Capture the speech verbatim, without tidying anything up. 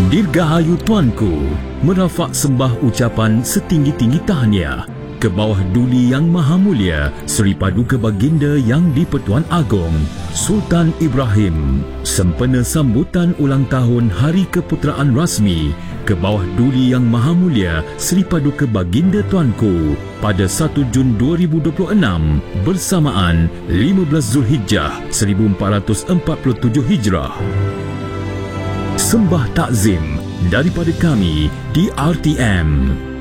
Dirgahayu Tuanku, merafak sembah ucapan setinggi-tinggi tahniah ke bawah Duli Yang Maha Mulia Seri Paduka Baginda Yang di-Pertuan Agong Sultan Ibrahim, sempena sambutan ulang tahun Hari Keputeraan Rasmi ke bawah Duli Yang Maha Mulia Seri Paduka Baginda Tuanku pada satu Jun dua ribu dua puluh enam bersamaan lima belas Zulhijjah seribu empat ratus empat puluh tujuh Hijrah. Sembah takzim daripada kami di R T M.